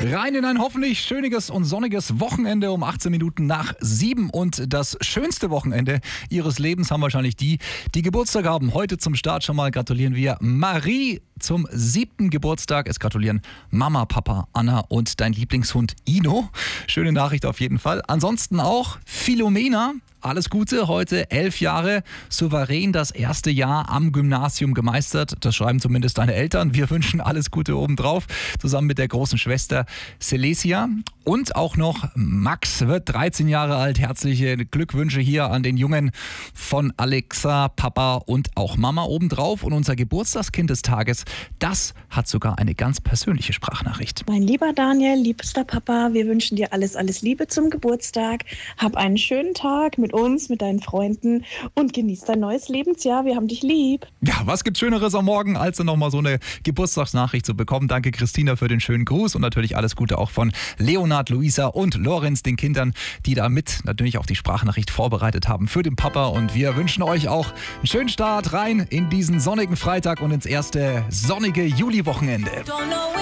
Rein in ein hoffentlich schöniges und sonniges Wochenende um 18 Minuten nach 7. Und das schönste Wochenende ihres Lebens haben wahrscheinlich die Geburtstag haben. Heute zum Start schon mal gratulieren wir Marie zum 7. Geburtstag. Es gratulieren Mama, Papa, Anna und dein Lieblingshund Ino. Schöne Nachricht auf jeden Fall. Ansonsten auch Philomena. Alles Gute, heute 11 Jahre, souverän das erste Jahr am Gymnasium gemeistert. Das schreiben zumindest deine Eltern. Wir wünschen alles Gute obendrauf, zusammen mit der großen Schwester Celesia. Und auch noch Max wird 13 Jahre alt. Herzliche Glückwünsche hier an den Jungen von Alexa, Papa und auch Mama obendrauf. Und unser Geburtstagskind des Tages, das hat sogar eine ganz persönliche Sprachnachricht. Mein lieber Daniel, liebster Papa, wir wünschen dir alles Liebe zum Geburtstag. Hab einen schönen Tag mit uns, mit deinen Freunden und genieß dein neues Lebensjahr. Wir haben dich lieb. Ja, was gibt's Schöneres am Morgen, als nochmal so eine Geburtstagsnachricht zu bekommen. Danke Christina für den schönen Gruß und natürlich alles Gute auch von Leonard, Luisa und Lorenz, den Kindern, die da mit natürlich auch die Sprachnachricht vorbereitet haben für den Papa. Und wir wünschen euch auch einen schönen Start rein in diesen sonnigen Freitag und ins erste sonnige Juli-Wochenende.